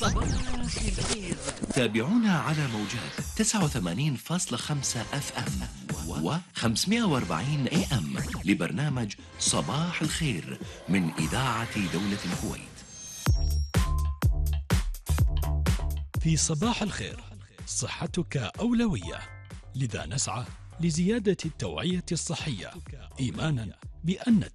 صباح الخير. تابعونا على موجات 89.5 اف ام و 540 اي ام لبرنامج صباح الخير من إذاعة دولة الكويت. في صباح الخير صحتك أولوية، لذا نسعى لزيادة التوعية الصحية إيمانا بأن